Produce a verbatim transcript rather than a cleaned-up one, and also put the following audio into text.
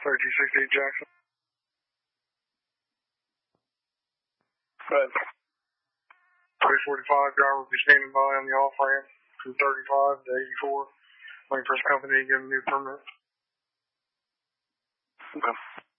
thirty-two sixty-eight Jackson. Go ahead. three forty-five, driver will be standing by on the off ramp from thirty-five to eighty-four. Waiting for his company to give him a new permit. Okay.